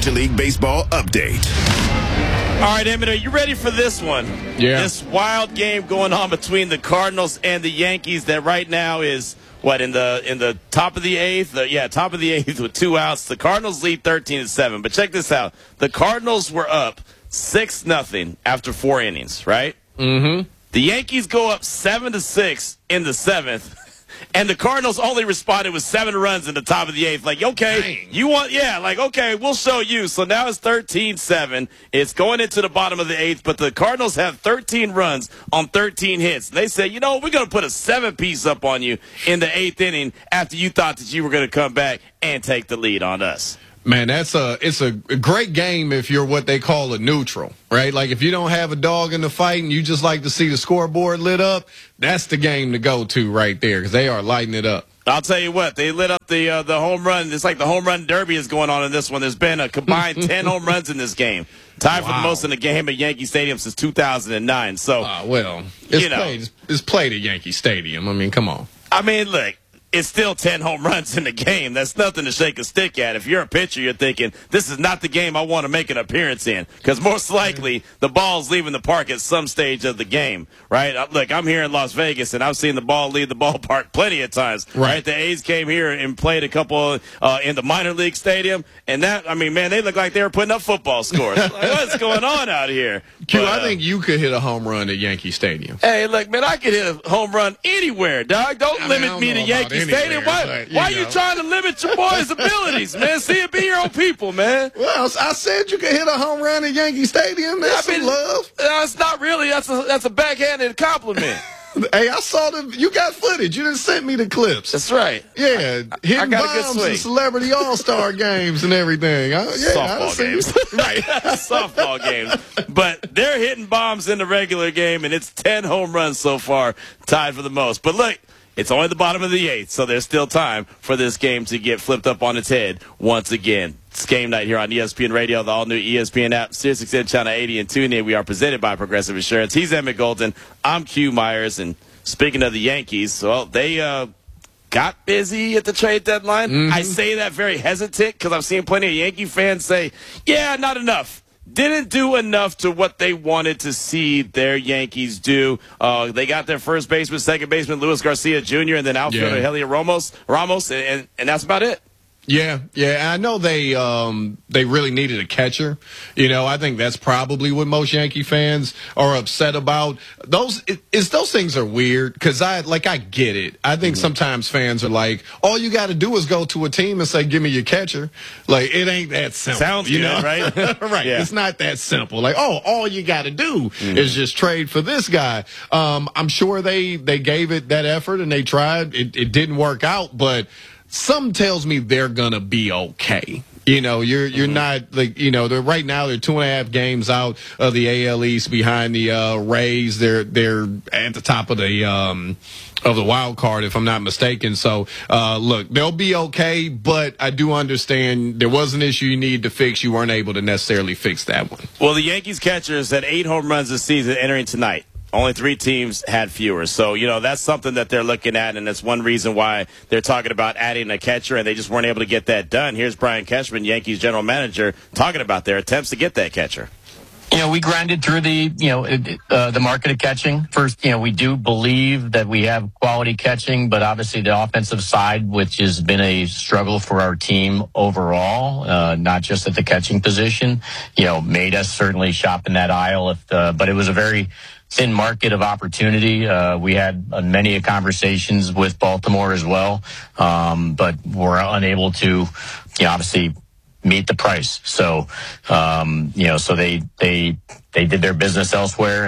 Major League Baseball update. All right, Emmett, are you ready for this one? Yeah. This wild game going on between the Cardinals and the Yankees that right now is, in the top of the eighth? Top of the eighth with 2 outs. The Cardinals lead 13-7. But check this out. The Cardinals were up 6-0 after 4 innings, right? Mm-hmm. The Yankees go up 7-6 in the 7th. And the Cardinals only responded with 7 runs in the top of the 8th. Like, okay, dang. Okay, we'll show you. So now it's 13-7. It's going into the bottom of the 8th, but the Cardinals have 13 runs on 13 hits. They say, we're going to put a 7-piece up on you in the 8th inning after you thought that you were going to come back and take the lead on us. Man, it's a great game if you're what they call a neutral, right? Like if you don't have a dog in the fight and you just like to see the scoreboard lit up, that's the game to go to right there because they are lighting it up. I'll tell you what, they lit up the home run. It's like the home run derby is going on in this one. There's been a combined 10 home runs in this game. Tied for the most in the game at Yankee Stadium since 2009. So, it's played at Yankee Stadium. I mean, come on. I mean, look. It's still 10 home runs in the game. That's nothing to shake a stick at. If you're a pitcher, you're thinking, this is not the game I want to make an appearance in. Because most likely, the ball's leaving the park at some stage of the game, right? Look, I'm here in Las Vegas, and I've seen the ball leave the ballpark plenty of times, right? The A's came here and played a couple in the minor league stadium. And they look like they were putting up football scores. Like, what's going on out here? Q, I think you could hit a home run at Yankee Stadium. Hey, look, man, I could hit a home run anywhere, dog. Don't limit me to Yankee Stadium. Why are you trying to limit your boys' abilities, man? See it, be your own people, man. Well, I said you could hit a home run at Yankee Stadium. That's some love. It's not really. That's a backhanded compliment. Hey, I saw you got footage. You didn't send me the clips. That's right. Yeah, hitting bombs and celebrity all-star games and everything. Softball games. Right. Softball games. But they're hitting bombs in the regular game, and it's 10 home runs so far, tied for the most. But look, it's only the bottom of the 8th, so there's still time for this game to get flipped up on its head once again. It's game night here on ESPN Radio, the all-new ESPN app, SiriusXM Channel 80, and TuneIn. We are presented by Progressive Insurance. He's Emmett Golden. I'm Q Myers. And speaking of the Yankees, well, they got busy at the trade deadline. Mm-hmm. I say that very hesitant because I've seen plenty of Yankee fans say, not enough. Didn't do enough to what they wanted to see their Yankees do. They got their first baseman, second baseman, Luis Garcia Jr., and then outfielder Heliot Ramos, and that's about it. Yeah. I know they really needed a catcher. I think that's probably what most Yankee fans are upset about. Those things are weird because I get it. I think sometimes fans are like, all you got to do is go to a team and say, give me your catcher. Like, it ain't that simple. Sounds good, right? Right. Yeah. It's not that simple. Like, all you got to do is just trade for this guy. I'm sure they gave it that effort and they tried. It didn't work out, but some tells me they're gonna be okay. You're not they're right now they're 2.5 games out of the AL East behind the Rays. They're at the top of the wild card, if I'm not mistaken. So look, they'll be okay, but I do understand there was an issue you needed to fix. You weren't able to necessarily fix that one. Well, the Yankees catchers had 8 home runs this season entering tonight. Only 3 teams had fewer. So, that's something that they're looking at, and that's one reason why they're talking about adding a catcher, and they just weren't able to get that done. Here's Brian Cashman, Yankees general manager, talking about their attempts to get that catcher. We grinded through the market of catching. First, we do believe that we have quality catching, but obviously the offensive side, which has been a struggle for our team overall, not just at the catching position, made us certainly shop in that aisle. But it was a very thin market of opportunity. We had many conversations with Baltimore as well, but we're unable to, obviously meet the price. So, so they did their business elsewhere,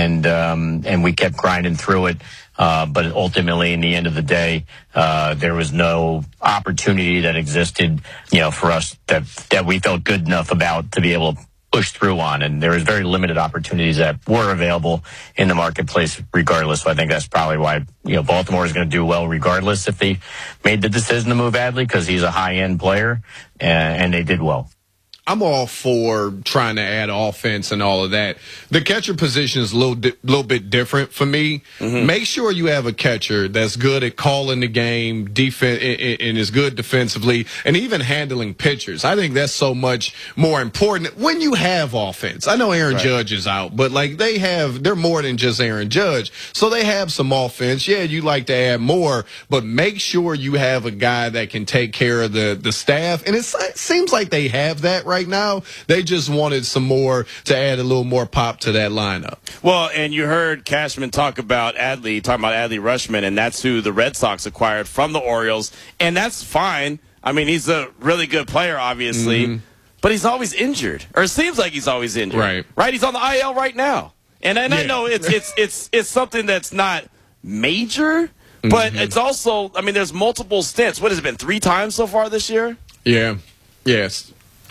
and we kept grinding through it. But ultimately, in the end of the day, there was no opportunity that existed, for us that we felt good enough about to be able to push through on, and there was very limited opportunities that were available in the marketplace regardless. So I think that's probably why, Baltimore is going to do well regardless if they made the decision to move Adley, because he's a high-end player, and they did well. I'm all for trying to add offense and all of that. The catcher position is a little bit different for me. Make sure you have a catcher that's good at calling the game, defense, and is good defensively, and even handling pitchers. I think that's so much more important when you have offense. I know Aaron Judge is out, but like they're more than just Aaron Judge, so they have some offense. Yeah, you like to add more, but make sure you have a guy that can take care of the staff, and it seems like they have that right now. They just wanted some more to add a little more pop to that lineup. Well, and you heard Cashman talking about Adley Rutschman, and that's who the Red Sox acquired from the Orioles, and that's fine. I mean, he's a really good player, obviously, but he's always injured, or it seems like he's always injured. Right? He's on the IL right now, and I know it's something that's not major, but it's also, I mean, there's multiple stints. What has it been, 3 times so far this year? Yeah. Yes.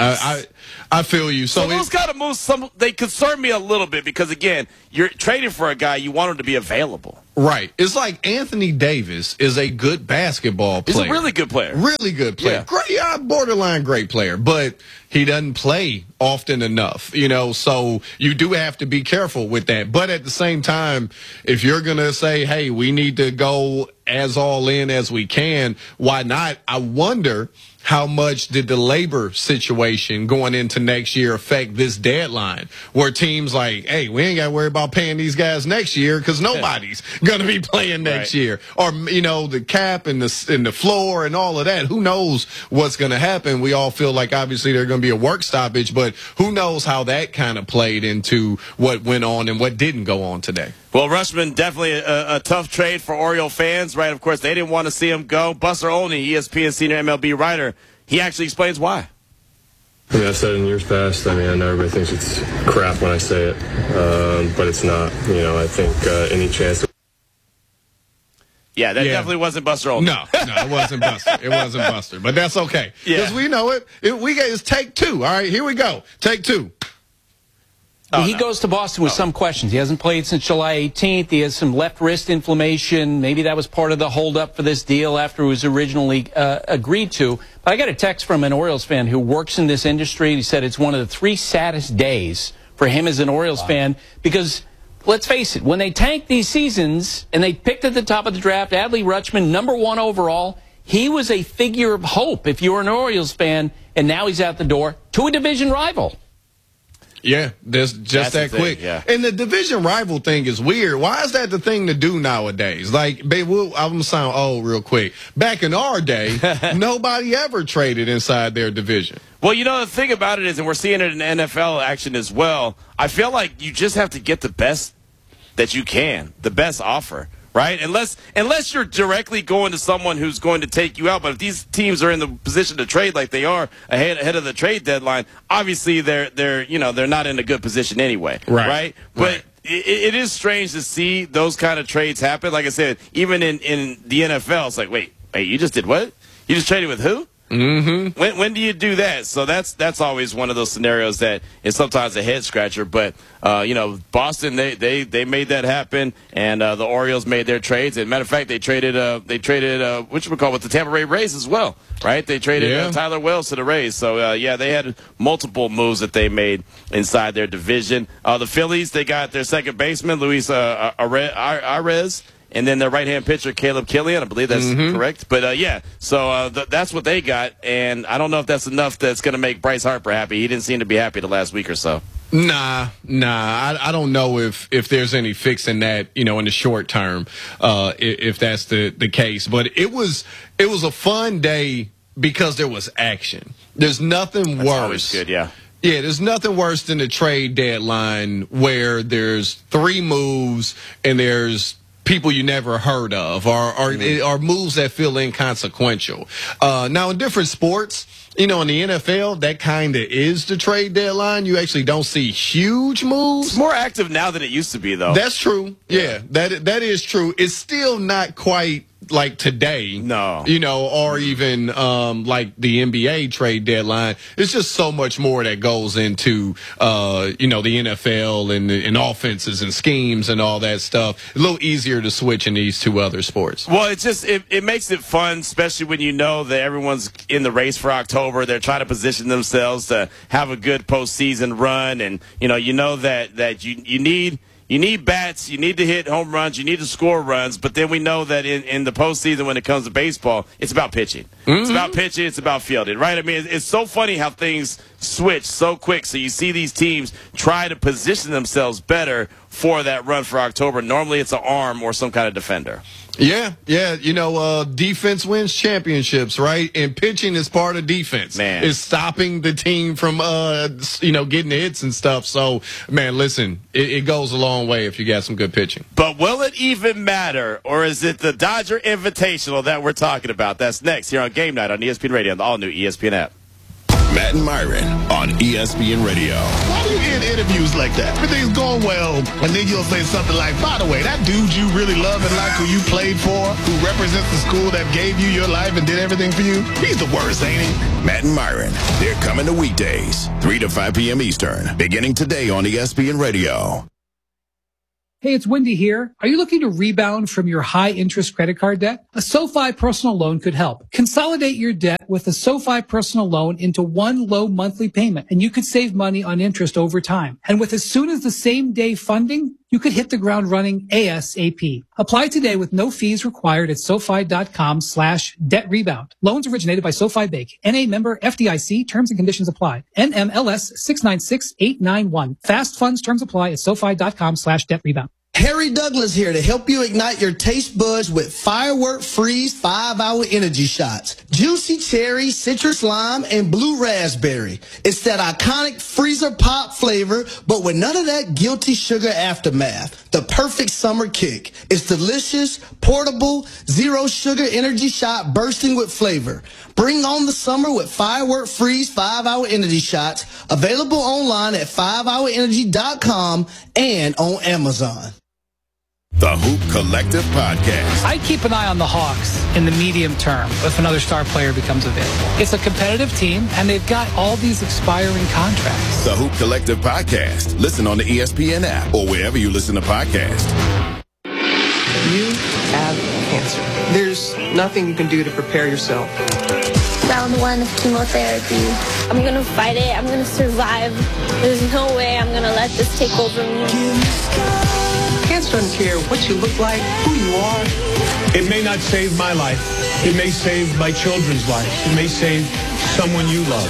I feel you. So those kind of moves, they concern me a little bit because, again, you're trading for a guy, you want him to be available. Right. It's like Anthony Davis is a good basketball player. He's a really good player. Really good player. Yeah. Great, borderline great player, but he doesn't play often enough, so you do have to be careful with that. But at the same time, if you're going to say, hey, we need to go as all in as we can, why not? I wonder how much did the labor situation going into next year affect this deadline where teams like, hey, we ain't got to worry about paying these guys next year because nobody's going to be playing next year. Or, the cap and the floor and all of that. Who knows what's going to happen? We all feel like obviously there's going to be a work stoppage, but who knows how that kind of played into what went on and what didn't go on today. Well, Rutschman, definitely a tough trade for Oriole fans, right? Of course, they didn't want to see him go. Buster Olney, ESPN senior MLB writer, he actually explains why. I mean, I've said it in years past. I mean, I know everybody thinks it's crap when I say it, but it's not. I think any chance. Yeah, that definitely wasn't Buster Olney. No, it wasn't Buster. It wasn't Buster, but that's okay. Because we know it. It's take 2. All right, here we go. Take 2. He goes to Boston with some questions. He hasn't played since July 18th. He has some left wrist inflammation. Maybe that was part of the holdup for this deal after it was originally agreed to. But I got a text from an Orioles fan who works in this industry. He said it's one of the 3 saddest days for him as an Orioles fan because, let's face it, when they tanked these seasons and they picked at the top of the draft Adley Rutschman, #1 overall, he was a figure of hope if you were an Orioles fan, and now he's out the door to a division rival. Yeah, that's that quick. Yeah. And the division rival thing is weird. Why is that the thing to do nowadays? Like, I'm going to sound old real quick. Back in our day, nobody ever traded inside their division. Well, the thing about it is, and we're seeing it in NFL action as well, I feel like you just have to get the best that you can, the best offer. Right? Unless you're directly going to someone who's going to take you out. But if these teams are in the position to trade like they are ahead of the trade deadline, obviously they're not in a good position anyway. Right? But it is strange to see those kind of trades happen. Like I said, even in the NFL, it's like, wait, you just did what? You just traded with who? Mm-hmm. When do you do that? So that's always one of those scenarios that is sometimes a head scratcher. But Boston they made that happen, and the Orioles made their trades. As a matter of fact, they traded with the Tampa Bay Rays as well, right? They traded Tyler Wells to the Rays. So they had multiple moves that they made inside their division. The Phillies, they got their second baseman Luis Arraez. And then their right-hand pitcher, Caleb Killian, I believe that's correct. But, so that's what they got. And I don't know if that's enough that's going to make Bryce Harper happy. He didn't seem to be happy the last week or so. Nah. I don't know if there's any fixing that, in the short term, if that's the case. But it was a fun day because there was action. There's nothing worse. Always good, yeah. Yeah, there's nothing worse than the trade deadline where there's 3 moves and there's people you never heard of or moves that feel inconsequential. Now, in different sports, in the NFL, that kind of is the trade deadline. You actually don't see huge moves. It's more active now than it used to be, though. That's true. Yeah, that is true. It's still not quite like today. No. You know, or even like the NBA trade deadline. It's just so much more that goes into you know, the NFL and offenses and schemes and all that stuff. A little easier to switch in these two other sports. Well, it's just it makes it fun, especially when you know that everyone's in the race for October. They're trying to position themselves to have a good postseason run, and you know that you need bats, you need to hit home runs, you need to score runs, but then we know that in the postseason when it comes to baseball, it's about pitching. Mm-hmm. It's about pitching, it's about fielding, right? I mean, it's so funny how things switch so quick. So you see these teams try to position themselves better for that run for October. Normally it's an arm or some kind of defender. Yeah. You know, defense wins championships, right? And pitching is part of defense. Man. It's stopping the team from, you know, getting hits and stuff. So, man, listen, it goes a long way if you got some good pitching. But will it even matter, or is it the Dodger Invitational that we're talking about? That's next here on Game Night on ESPN Radio and the all-new ESPN app. Matt and Myron on ESPN Radio. Why do you end interviews like that? Everything's going well, and then you'll say something like, by the way, that dude you really love and like, who you played for, who represents the school that gave you your life and did everything for you, he's the worst, ain't he? Matt and Myron, they're coming to weekdays, 3 to 5 p.m. Eastern, beginning today on ESPN Radio. Hey, it's Wendy here. Are you looking to rebound from your high-interest credit card debt? A SoFi personal loan could help. Consolidate your debt with a SoFi personal loan into one low monthly payment, and you could save money on interest over time. And with as soon as the same day funding, you could hit the ground running ASAP. Apply today with no fees required at SoFi.com/debt rebound. Loans originated by SoFi Bank. NA member FDIC. Terms and conditions apply. NMLS 696891. Fast funds terms apply at SoFi.com/debt rebound. Harry Douglas here to help you ignite your taste buds with Firework Freeze 5-hour energy shots. Juicy cherry, citrus lime, and blue raspberry. It's that iconic freezer pop flavor, but with none of that guilty sugar aftermath. The perfect summer kick. It's delicious, portable, zero sugar energy shot bursting with flavor. Bring on the summer with Firework Freeze 5-hour energy shots. Available online at 5hourenergy.com and on Amazon. The Hoop Collective Podcast. I'd keep an eye on the Hawks in the medium term if another star player becomes available. It's a competitive team, and they've got all these expiring contracts. The Hoop Collective Podcast. Listen on the ESPN app or wherever you listen to podcasts. You have cancer. There's nothing you can do to prepare yourself. Round 1 of chemotherapy. I'm going to fight it. I'm going to survive. There's no way I'm going to let this take over me. Cancer doesn't care what you look like, who you are. It may not save my life. It may save my children's lives. It may save someone you love.